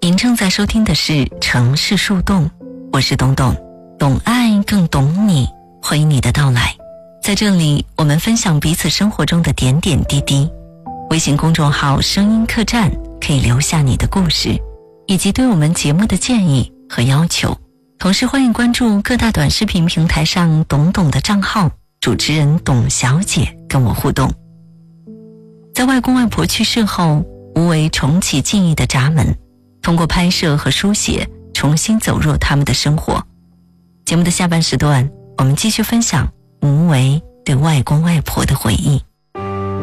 您正在收听的是城市树洞，我是董董，懂爱更懂你，欢迎你的到来。在这里，我们分享彼此生活中的点点滴滴。微信公众号声音客栈可以留下你的故事，以及对我们节目的建议和要求。同时欢迎关注各大短视频平台上董董的账号，主持人董小姐跟我互动。在外公外婆去世后，吴为重启记忆的闸门，通过拍摄和书写重新走入他们的生活。节目的下半时段，我们继续分享吴为对外公外婆的回忆。